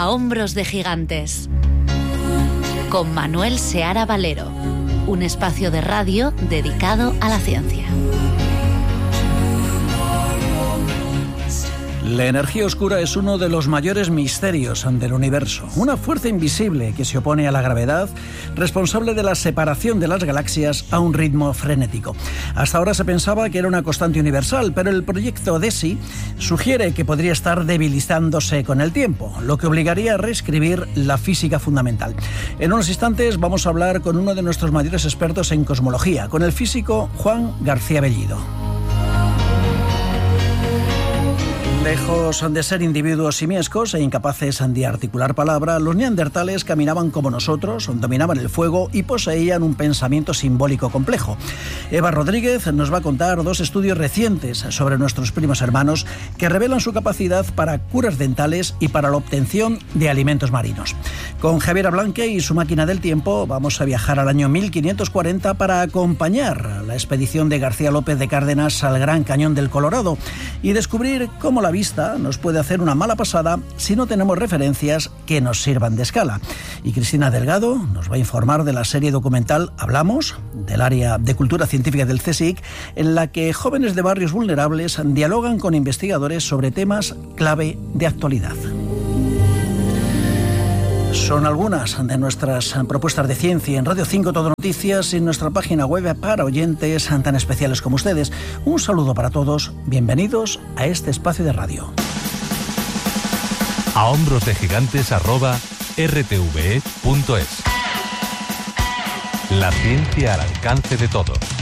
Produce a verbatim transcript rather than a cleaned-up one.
A hombros de gigantes, con Manuel Seara Valero, un espacio de radio dedicado a la ciencia. La energía oscura es uno de los mayores misterios del universo. Una fuerza invisible que se opone a la gravedad, responsable de la separación de las galaxias a un ritmo frenético. Hasta ahora se pensaba que era una constante universal, pero el proyecto DESI sugiere que podría estar debilitándose con el tiempo, lo que obligaría a reescribir la física fundamental. En unos instantes vamos a hablar con uno de nuestros mayores expertos en cosmología, con el físico Juan García Bellido. Lejos de ser individuos simiescos e incapaces de articular palabra, los neandertales caminaban como nosotros, dominaban el fuego y poseían un pensamiento simbólico complejo. Eva Rodríguez nos va a contar dos estudios recientes sobre nuestros primos hermanos que revelan su capacidad para curas dentales y para la obtención de alimentos marinos. Con Javier Ablanque y su máquina del tiempo vamos a viajar al año mil quinientos cuarenta para acompañar la expedición de García López de Cárdenas al Gran Cañón del Colorado y descubrir cómo la vista nos puede hacer una mala pasada si no tenemos referencias que nos sirvan de escala. Y Cristina Delgado nos va a informar de la serie documental Hablamos, del área de cultura científica del CSIC, en la que jóvenes de barrios vulnerables dialogan con investigadores sobre temas clave de actualidad. Son algunas de nuestras propuestas de ciencia en Radio cinco Todo Noticias y en nuestra página web para oyentes tan especiales como ustedes. Un saludo para todos, bienvenidos a este espacio de radio. A hombros de gigantes arroba r t v e punto es. La ciencia al alcance de todos.